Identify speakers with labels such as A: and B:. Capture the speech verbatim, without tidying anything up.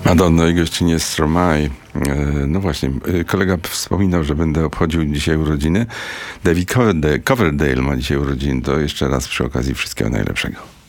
A: Madonna i gościnie Stromae. No właśnie, kolega wspominał, że będę obchodził dzisiaj urodziny. David Coverdale ma dzisiaj urodziny. To jeszcze raz przy okazji wszystkiego najlepszego.